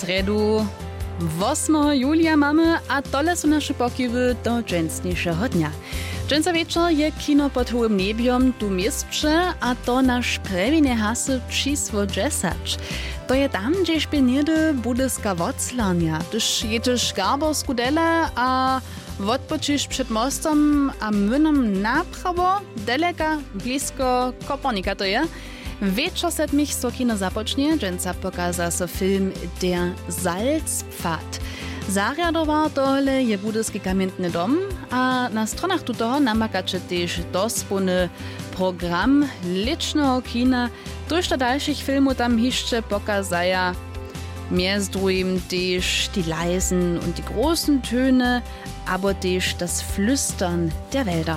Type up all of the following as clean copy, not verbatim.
sredu 8. julia mamy, a tole są nasze pokiwy do dżęsniejszego dnia. Dżęsa wieczor je kino pod hołym niebiom tu miestrze, a to nasz prewine hasy čísło 10. To je tam, gdzieś niedy budyska woclania, gdyż jedziesz garborsku dele, a odpoczysz przed mostem a młynom naprawo, daleka, blisko Kopernika to je. Wieczor setmich so kino zapocznie, dżęsa pokaza so film Der Salzpfad. Zarjadował tole je budyski kamienny dom, a na stronach tutoho namakacie też dospony program licznego kina. Durch do dalszych filmów tam jeszcze pokazaja mehr drüben też die leisen und die großen Töne, aber też das Flüstern der Wälder.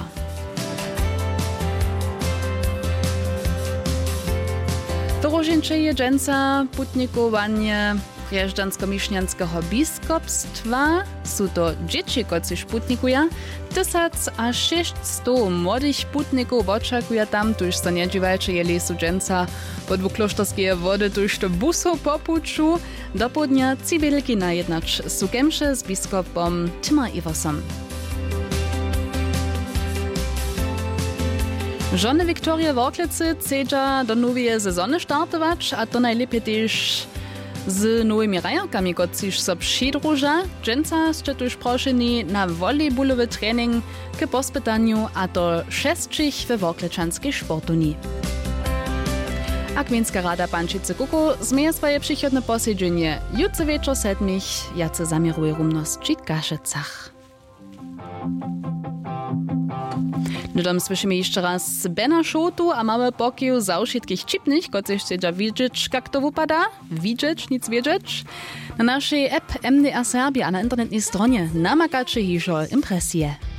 Wyróżnicze je dżęsa putnikowanie Prjeżdżansko-Mišňanského biskupstwa. Są to dzieci, koci putnikuja. 1600 młodych putników oczekuje tam, tuż so nie dziwajcie, jeli są dżęsa po dwukloštorskie wody, tuż do busu popuczu. Do południa cywilki najednacz sukemsze z biskupom Timar Iversom. Żony Wiktorie Worklecy chcedza do nowej sezony startować, a to najlepiej też z nowymi rajarkami, kociż so przydruża. Dżęsa ste tuż proszeni na volejbolowy trening k pospytaniu, a to 6 we Workleczanskiej sportuni. A Gminska rada Pančice Kuku zmieje swoje przychodne posiedzenie jutro wieczor 7. Jace zamieruje rumnost w Kaszycach. Dodam słyszymy jeszcze raz Bena Schotu, a mamy pokój za wszystkich čipnych, kociż chcecie widzieć, jak to wypada. Widzieć, nic wiedzieć. Na naszej app MDR Serbia, a na internetnej stronie namakacie hižo impresje.